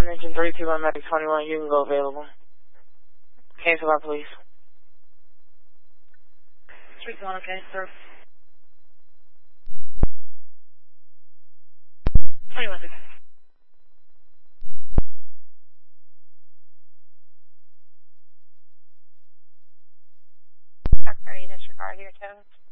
engine 321 Medic 21, you can go available. Cancel our police. 321, okay, sir. 21, sir. Are you disregard your toes?